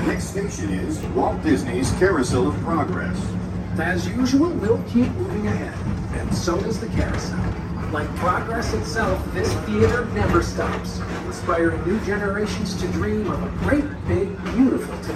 Next station is Walt Disney's Carousel of Progress. As usual, we'll keep moving ahead, and so does the carousel. Like progress itself, this theater never stops, inspiring new generations to dream of a great, big, beautiful tomorrow.